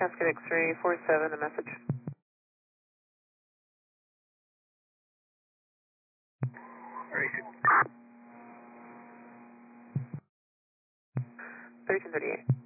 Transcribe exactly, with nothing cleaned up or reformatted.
Cascade X-ray four seven, a message. thirteen thirty-eight.